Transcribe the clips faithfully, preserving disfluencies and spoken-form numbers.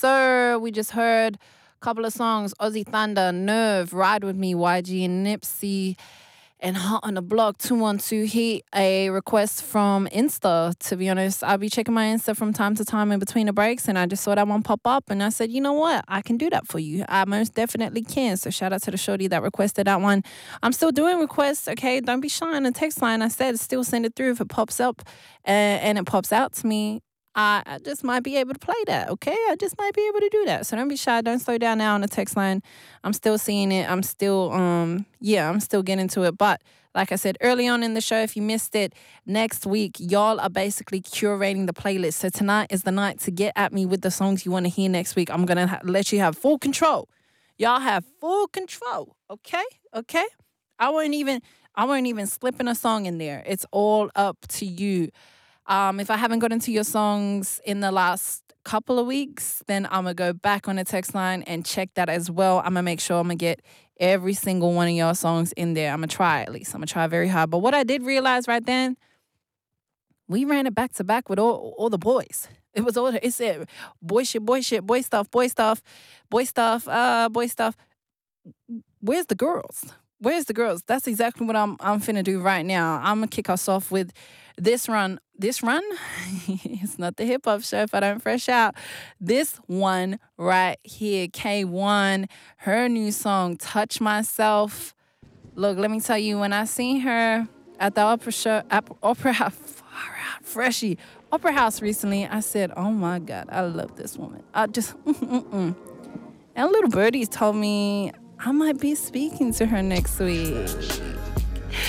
sir. We just heard a couple of songs. Ozzy Thunder, Nerve, Ride With Me, Y G and Nipsey. And Hot on the Block, two one two Heat, a request from Insta. To be honest, I'll be checking my Insta from time to time in between the breaks, and I just saw that one pop up, and I said, you know what? I can do that for you. I most definitely can. So shout out to the shorty that requested that one. I'm still doing requests, okay? Don't be shy on the text line. I said still send it through if it pops up and, and it pops out to me. I, I just might be able to play that, okay? I just might be able to do that. So don't be shy. Don't slow down now on the text line. I'm still seeing it. I'm still, um, yeah, I'm still getting to it. But like I said early on in the show, if you missed it, next week, y'all are basically curating the playlist. So tonight is the night to get at me with the songs you want to hear next week. I'm going to ha- let you have full control. Y'all have full control, okay? Okay? I won't even, I won't even slip in a song in there. It's all up to you. Um, if I haven't gotten to your songs in the last couple of weeks, then I'm going to go back on the text line and check that as well. I'm going to make sure I'm going to get every single one of your songs in there. I'm going to try at least. I'm going to try very hard. But what I did realize right then, we ran it back to back with all, all the boys. It was all, it said boy shit, boy shit, boy stuff, boy stuff, boy stuff, uh, boy stuff. Where's the girls? Where's the girls? That's exactly what I'm I'm finna do right now. I'm going to kick us off with this run. This run? It's not the hip hop show if I don't fresh out. This one right here, K one, her new song, Touch Myself. Look, let me tell you, when I seen her at the opera show, opera house, freshie, opera house recently, I said, oh my God, I love this woman. I just, mm-mm-mm. And Little Birdie told me I might be speaking to her next week.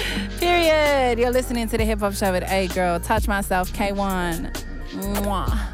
Period. You're listening to the Hip Hop Show with A Girl. Touch Myself, K one. Mwah.